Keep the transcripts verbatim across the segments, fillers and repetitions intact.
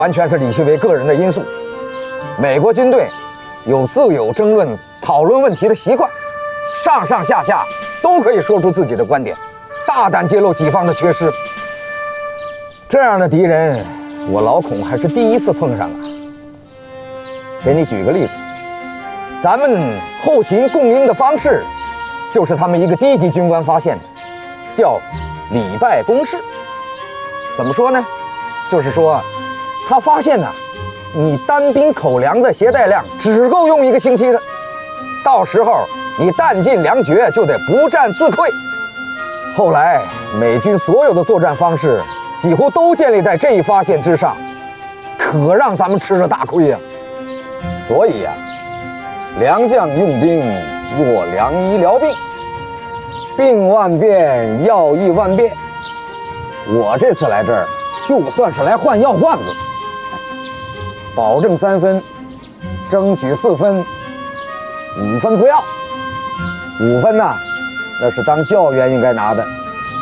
完全是李奇微个人的因素。美国军队有自有争论、讨论问题的习惯，上上下下都可以说出自己的观点，大胆揭露己方的缺失。这样的敌人，我老孔还是第一次碰上啊。给你举个例子，咱们后勤供应的方式，就是他们一个低级军官发现的，叫礼拜公式。怎么说呢？就是说，他发现呢、啊，你单兵口粮的携带量只够用一个星期的，到时候你弹尽粮绝，就得不战自溃。后来美军所有的作战方式几乎都建立在这一发现之上，可让咱们吃了大亏呀、啊。所以呀、啊，良将用兵若良医疗病，病万变，药亦万变。我这次来这儿，就算是来换药罐子，保证三分，争取四分，五分不要。五分呐、啊，那是当教员应该拿的。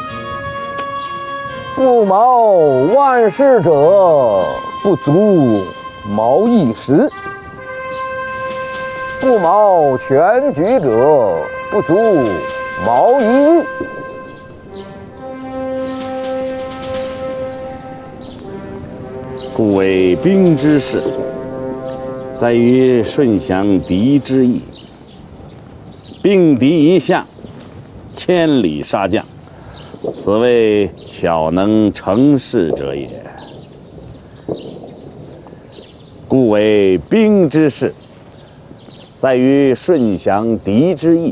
不谋万事者，不足谋一时；不谋全局者，不足谋一日。 故谓兵之事，在于顺降敌之意。兵敌一向，千里杀将，此谓巧能成事者也。故谓兵之事，在于顺降敌之意。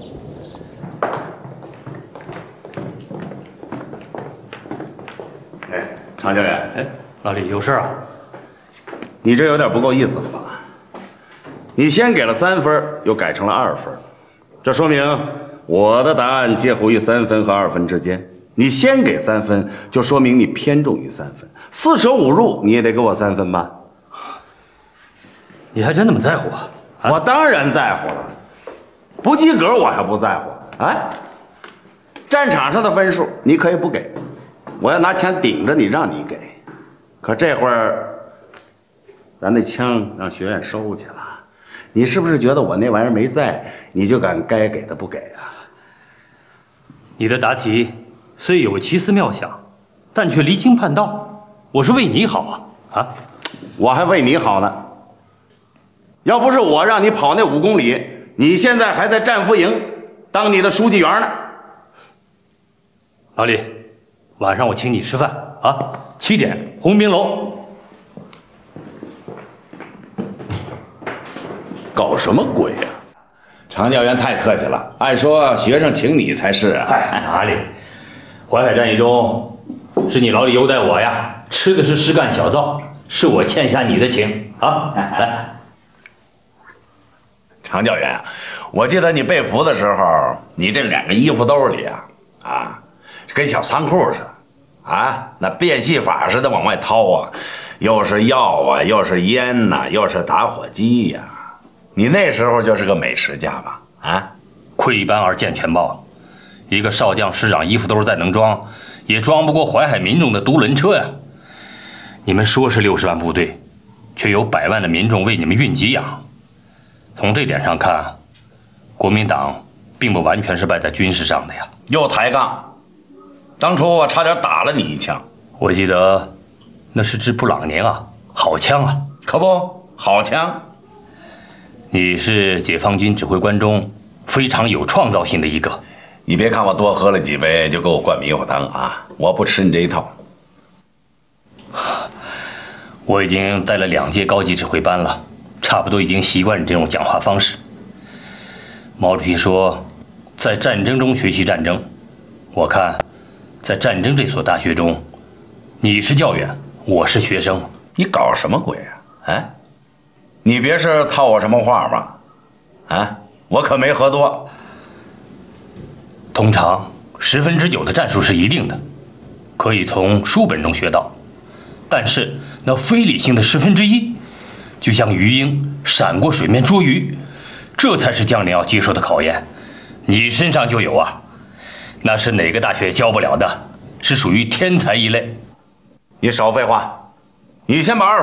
哎，常教员， 哎，老李有事啊？ 你这有点不够意思了吧？你先给了三分，又改成了二分，这说明我的答案介乎于三分和二分之间。你先给三分，就说明你偏重于三分。四舍五入，你也得给我三分吧？ 你还真那么在乎啊？ 啊我当然在乎了，不及格我还不在乎。哎，战场上的分数你可以不给，我要拿枪顶着你让你给。可这会儿，咱那枪让学院收去了，你是不是觉得我那玩意儿没在，你就敢该给的不给啊？ 你的答题虽有奇思妙想，但却离经叛道。我是为你好啊！啊， 我还为你好呢。要不是我让你跑那五公里，你现在还在战俘营当你的书记员呢。 老李，晚上我请你吃饭啊，七点鸿宾楼。 搞什么鬼呀、啊？ 常教员太客气了，按说学生请你才是啊。 哎，哪里？淮海战役中，是你老李优待我呀，吃的是实干小灶，是我欠下你的情啊！来， 常教员啊，我记得你被俘的时候，你这两个衣服兜里啊，啊，跟小仓库似的，啊，那变戏法似的往外掏啊，又是药啊，又是烟呐、啊，又是打火机呀、啊。你那时候就是个美食家吧？啊， 窥斑而见全豹，一个少将师长衣服兜再能装，也装不过淮海民众的独轮车呀。你们说是六十万部队，却有百万的民众为你们运给养。从这点上看，国民党并不完全是败在军事上的呀。 又抬杠，当初我差点打了你一枪。 我记得那是支布朗宁啊，好枪啊！ 可不，好枪。 你是解放军指挥官中非常有创造性的一个。 你别看我多喝了几杯就给我灌迷糊汤啊！我不吃你这一套。 我已经带了两届高级指挥班了，差不多已经习惯你这种讲话方式。毛主席说，在战争中学习战争。我看，在战争这所大学中，你是教员，我是学生。 你搞什么鬼啊？啊？你别是套我什么话吧？啊，我可没喝多。 通常十分之九的战术是一定的，可以从书本中学到，但是那非理性的十分之一，就像鱼鹰闪过水面捉鱼，这才是将领要接受的考验。你身上就有啊，那是哪个大学教不了的，是属于天才一类。 你少废话，你先把二